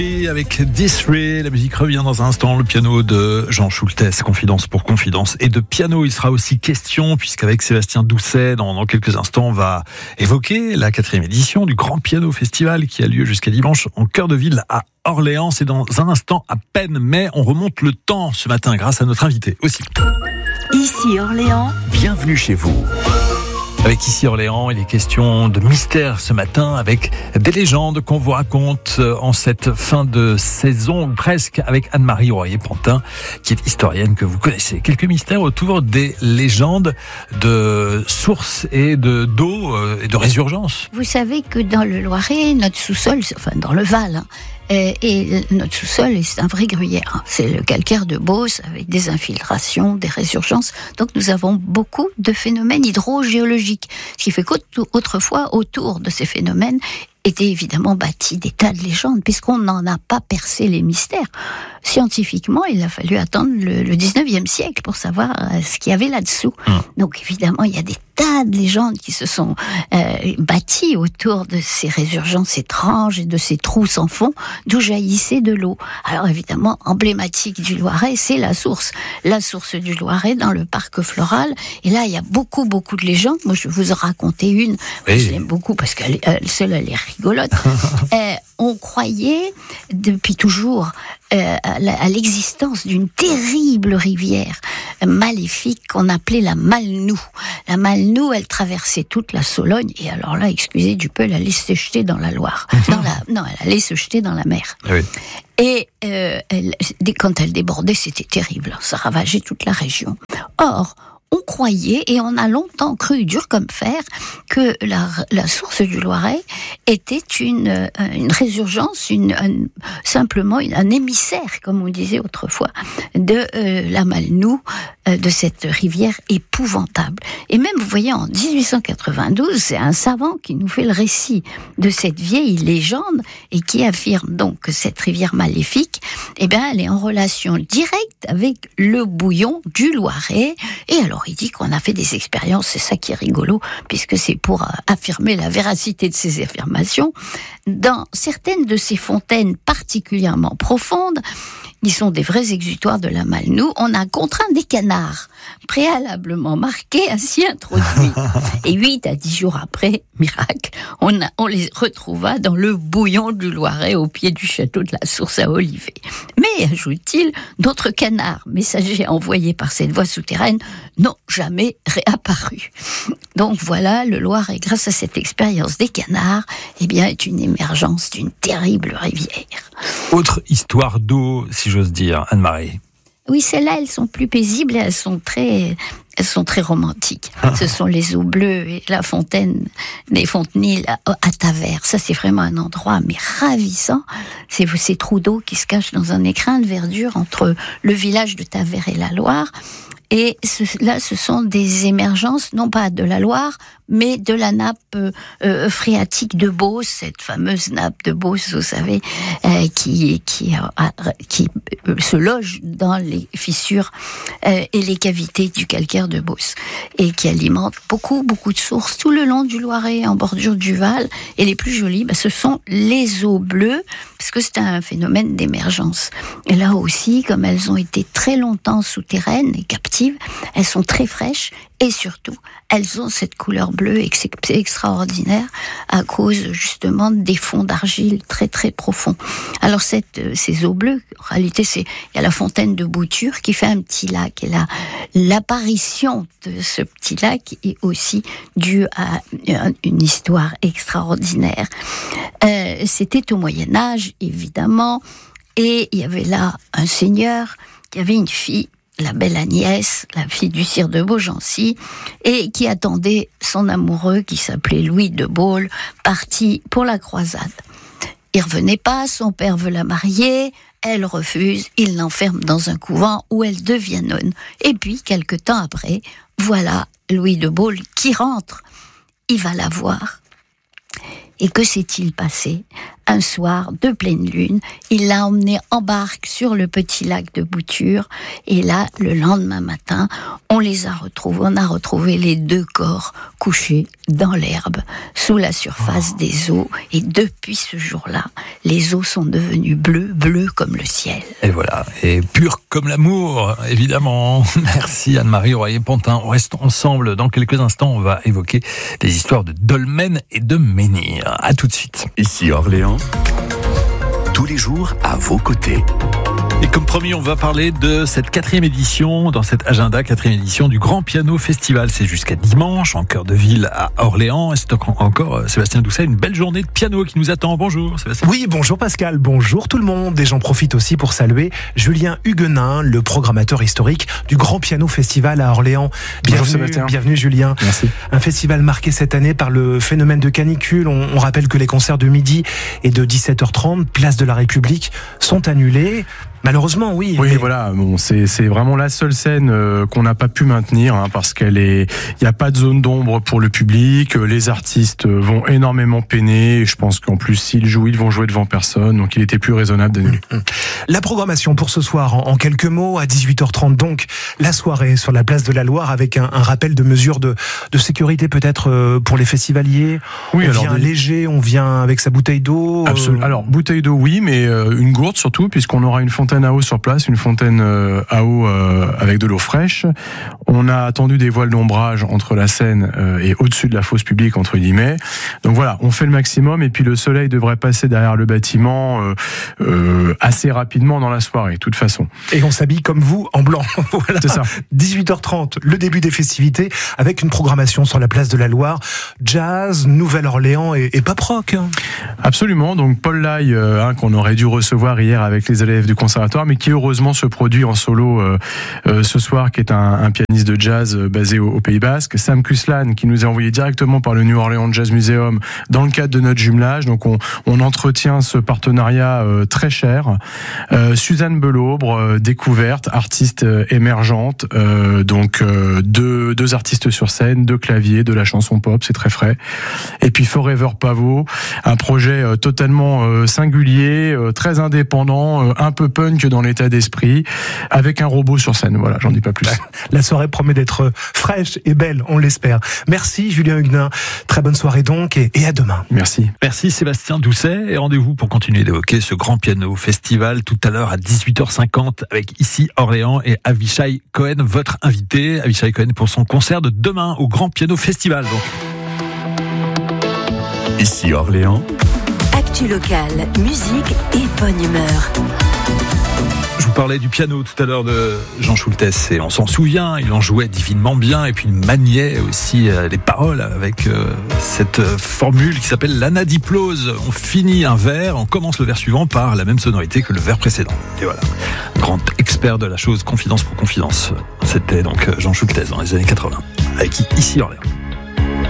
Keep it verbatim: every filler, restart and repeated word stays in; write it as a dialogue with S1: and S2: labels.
S1: Et avec Disray, la musique revient dans un instant, le piano de Jean Schultes, Confidence pour Confidence. Et de piano, il sera aussi question, puisqu'avec Sébastien Doucet, dans, dans quelques instants, on va évoquer la quatrième édition du Grand Piano Festival qui a lieu jusqu'à dimanche en cœur de ville à Orléans. C'est dans un instant à peine, mais on remonte le temps ce matin grâce à notre invité aussi.
S2: Ici Orléans,
S3: bienvenue chez vous.
S1: Avec Ici Orléans, il est question de mystère ce matin, avec des légendes qu'on vous raconte en cette fin de saison, presque, avec Anne-Marie Royer-Pantin, qui est historienne que vous connaissez. Quelques mystères autour des légendes de sources et de d'eau et de résurgence.
S4: Vous savez que dans le Loiret, notre sous-sol, enfin dans le Val, hein, et notre sous-sol, c'est un vrai gruyère. C'est le calcaire de Beauce avec des infiltrations, des résurgences. Donc nous avons beaucoup de phénomènes hydrogéologiques. Ce qui fait qu'autrefois, autour de ces phénomènes, étaient évidemment bâtis des tas de légendes, puisqu'on n'en a pas percé les mystères. Scientifiquement, il a fallu attendre le, le dix-neuvième siècle pour savoir euh, ce qu'il y avait là-dessous. Mmh. Donc évidemment, il y a des tas de légendes qui se sont euh, bâties autour de ces résurgences étranges et de ces trous sans fond d'où jaillissait de l'eau. Alors évidemment, emblématique du Loiret, c'est la source. La source du Loiret dans le parc floral. Et là, il y a beaucoup, beaucoup de légendes. Moi, je vais vous en raconter une. Oui. Je l'aime beaucoup parce qu'elle elle, seule, elle est rigolote. euh, on croyait depuis toujours euh, à l'existence d'une terrible rivière maléfique qu'on appelait la Malnou. La Malnou, elle traversait toute la Sologne et alors là, excusez du peu, elle allait se jeter dans la Loire. Dans la, non, elle allait se jeter dans la mer. Oui. Et euh, elle, quand elle débordait, c'était terrible. Ça ravageait toute la région. Or, on croyait, et on a longtemps cru, dur comme fer, que la, la source du Loiret était une, une résurgence, une, un, simplement une, un émissaire, comme on disait autrefois, de euh, la Malnou, euh, de cette rivière épouvantable. Et même, vous voyez, en dix-huit cent quatre-vingt-douze, c'est un savant qui nous fait le récit de cette vieille légende et qui affirme donc que cette rivière maléfique, eh bien, elle est en relation directe avec le bouillon du Loiret. Et alors, il dit qu'on a fait des expériences, c'est ça qui est rigolo, puisque c'est pour affirmer la véracité de ces affirmations. Dans certaines de ces fontaines particulièrement profondes, qui sont des vrais exutoires de la Malnou, on a contraint des canards, préalablement marqués à s'y introduire. Et huit à dix jours après, miracle, on, a, on les retrouva dans le bouillon du Loiret au pied du château de la Source à Olivet. Mais, ajoute-t-il, d'autres canards, messagers envoyés par cette voie souterraine, n'ont jamais réapparu. Donc voilà, le Loiret, grâce à cette expérience des canards, eh bien, est une émergence d'une terrible rivière.
S1: Autre histoire d'eau, si j'ose dire, Anne-Marie.
S4: Oui, celles-là, elles sont plus paisibles et elles sont très, elles sont très romantiques. Ce sont les eaux bleues et la fontaine des Fontenilles à, à Tavers. Ça, c'est vraiment un endroit mais ravissant. C'est ces trous d'eau qui se cachent dans un écrin de verdure entre le village de Tavers et la Loire. Et ce, là, ce sont des émergences, non pas de la Loire, mais de la nappe euh, phréatique de Beauce, cette fameuse nappe de Beauce, vous savez, euh, qui, qui, euh, qui euh, se loge dans les fissures euh, et les cavités du calcaire de Beauce, et qui alimente beaucoup, beaucoup de sources tout le long du Loiret, en bordure du Val. Et les plus jolies, bah, ce sont les eaux bleues, parce que c'est un phénomène d'émergence. Et là aussi, comme elles ont été très longtemps souterraines et captives, elles sont très fraîches et surtout, elles ont cette couleur bleue ex- extraordinaire à cause justement des fonds d'argile très très profonds. Alors cette, ces eaux bleues, en réalité, c'est il y a la fontaine de Bouture qui fait un petit lac. Et là, l'apparition de ce petit lac est aussi due à une histoire extraordinaire. Euh, c'était au Moyen-Âge, évidemment, et il y avait là un seigneur qui avait une fille, la belle Agnès, la fille du sire de Beaugency, et qui attendait son amoureux qui s'appelait Louis de Baule, parti pour la croisade. Il revenait pas, son père veut la marier, elle refuse, il l'enferme dans un couvent où elle devient nonne. Et puis, quelque temps après, voilà Louis de Baule qui rentre. Il va la voir. Et que s'est-il passé ? Un soir de pleine lune, il l'a emmenée en barque sur le petit lac de Bouture. Et là, le lendemain matin, on les a retrouvés. On a retrouvé les deux corps couchés dans l'herbe, sous la surface des eaux. Et depuis ce jour-là, les eaux sont devenues bleues, bleues comme le ciel.
S1: Et voilà, et pure comme l'amour, évidemment. Merci Anne-Marie Royer-Pontin. On reste ensemble dans quelques instants. On va évoquer des histoires de dolmens et de menhirs. À tout de suite.
S3: Ici Orléans, tous les jours à vos côtés.
S1: Et comme promis, on va parler de cette quatrième édition, dans cet agenda, quatrième édition du Grand Piano Festival. C'est jusqu'à dimanche, en cœur de ville à Orléans. Et c'est encore, Sébastien Doucet, une belle journée de piano qui nous attend. Bonjour Sébastien.
S5: Oui, bonjour Pascal, bonjour tout le monde. Et j'en profite aussi pour saluer Julien Huguenin, le programmateur historique du Grand Piano Festival à Orléans. Bienvenue,
S6: bonjour Sébastien.
S5: Bienvenue Julien.
S6: Merci.
S5: Un festival marqué cette année par le phénomène de canicule. On, on rappelle que les concerts de midi et de dix-sept heures trente, place de la République, sont annulés. Malheureusement, oui.
S6: Oui,
S5: mais...
S6: voilà. Bon, c'est c'est vraiment la seule scène euh, qu'on n'a pas pu maintenir hein, parce qu'elle est. Il y a pas de zone d'ombre pour le public. Les artistes vont énormément peiner. Je pense qu'en plus, s'ils jouent, ils vont jouer devant personne. Donc, il était plus raisonnable d'annuler.
S5: La programmation pour ce soir, en, en quelques mots, à dix-huit heures trente, donc la soirée sur la place de la Loire avec un, un rappel de mesures de, de sécurité peut-être euh, pour les festivaliers.
S6: Oui,
S5: on
S6: alors
S5: vient
S6: des...
S5: léger, on vient avec sa bouteille d'eau.
S6: Absolument.
S5: Euh...
S6: Alors bouteille d'eau, oui, mais euh, une gourde surtout, puisqu'on aura une fontaine à eau sur place, une fontaine euh, à eau euh, avec de l'eau fraîche. On a attendu des voiles d'ombrage entre la scène euh, et au-dessus de la fosse publique entre guillemets. Donc voilà, on fait le maximum et puis le soleil devrait passer derrière le bâtiment euh, euh, assez rapidement dans la soirée, de toute façon.
S5: Et on s'habille comme vous en blanc. Voilà.
S6: C'est ça.
S5: dix-huit heures trente, le début des festivités avec une programmation sur la place de la Loire, jazz, Nouvelle-Orléans et, et pop rock.
S6: Absolument. Donc Paul Lai, euh, hein, qu'on aurait dû recevoir hier avec les élèves du conservatoire, mais qui heureusement se produit en solo euh, euh, ce soir, qui est un, un pianiste de jazz euh, basé au, au Pays Basque. Sam Kuslan, qui nous est envoyé directement par le New Orleans Jazz Museum dans le cadre de notre jumelage. Donc on, on entretient ce partenariat euh, très cher. Euh, Suzanne Belaubre, euh, découverte, artiste euh, émergente. Euh, donc euh, deux, deux artistes sur scène, deux claviers, de la chanson pop, c'est très frais. Et puis Forever Pavot, un projet euh, totalement euh, singulier, euh, très indépendant, euh, un peu punk dans l'état d'esprit, avec un robot sur scène. Voilà, j'en dis pas plus.
S5: La soirée promet d'être fraîche et belle, on l'espère. Merci Julien Huguenin, très bonne soirée donc et, et à demain.
S6: Merci.
S1: Merci Sébastien Doucet et rendez-vous pour continuer d'évoquer ce Grand Piano Festival tout à l'heure à dix-huit heures cinquante avec ici Orléans et Avishai Cohen, votre invité. Avishai Cohen pour son concert de demain au Grand Piano Festival. Donc.
S3: Ici Orléans.
S2: Actu locale, musique et bonne humeur.
S1: Je vous parlais du piano tout à l'heure de Jean Schultes et on s'en souvient, il en jouait divinement bien et puis il maniait aussi les paroles avec cette formule qui s'appelle l'anadiplose. On finit un vers, on commence le vers suivant par la même sonorité que le vers précédent. Et voilà, grand expert de la chose, confidence pour confidence. C'était donc Jean Schultes dans les années quatre-vingts, avec ici Orléans.